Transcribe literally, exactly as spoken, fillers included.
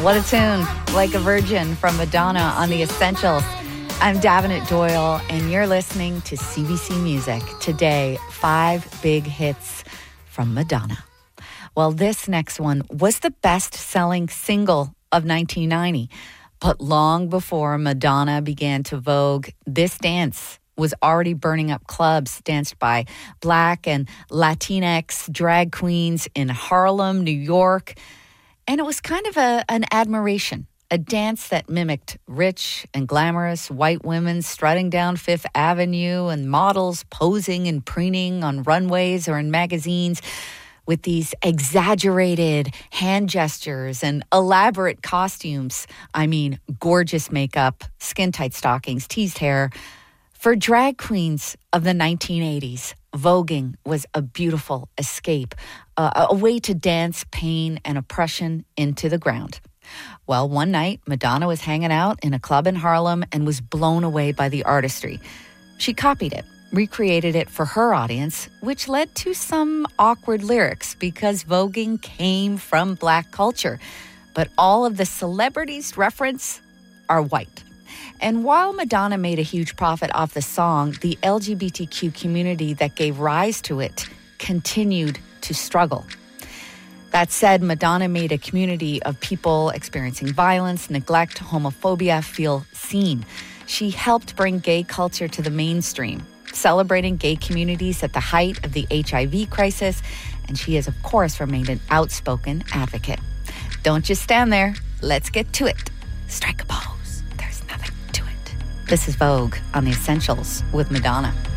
What a tune. Like a Virgin from Madonna on The Essentials. I'm Davenant Doyle, and you're listening to C B C Music. Today, five big hits from Madonna. Well, this next one was the best-selling single of nineteen ninety. But long before Madonna began to vogue, this dance was already burning up clubs danced by Black and Latinx drag queens in Harlem, New York. And it was kind of a, an admiration, a dance that mimicked rich and glamorous white women strutting down Fifth Avenue and models posing and preening on runways or in magazines with these exaggerated hand gestures and elaborate costumes. I mean, gorgeous makeup, skin-tight stockings, teased hair. For drag queens of the nineteen eighties, voguing was a beautiful escape, uh, a way to dance pain and oppression into the ground. Well, one night, Madonna was hanging out in a club in Harlem and was blown away by the artistry. She copied it, recreated it for her audience, which led to some awkward lyrics because voguing came from Black culture. But all of the celebrities referenced are white. And while Madonna made a huge profit off the song, the L G B T Q community that gave rise to it continued to struggle. That said, Madonna made a community of people experiencing violence, neglect, homophobia feel seen. She helped bring gay culture to the mainstream, celebrating gay communities at the height of the H I V crisis, and she has, of course, remained an outspoken advocate. Don't just stand there. Let's get to it. Strike a pose. There's nothing to it. This is Vogue on The Essentials with Madonna.